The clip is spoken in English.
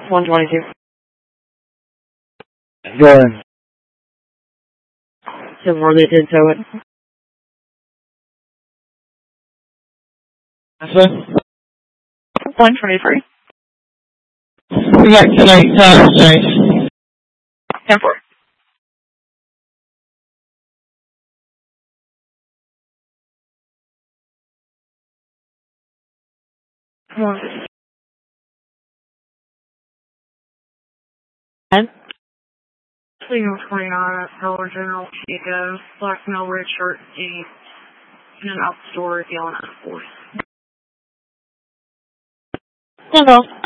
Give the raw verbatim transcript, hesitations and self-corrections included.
one twenty-two. Good. So far they did so it. That's it. one twenty-three. We got tonight, Thursday. ten four. One. And? Signal twenty-nine at Dollar General, Chico. Black male, red shirt, jeans. And an outdoor yelling at the force. Hello.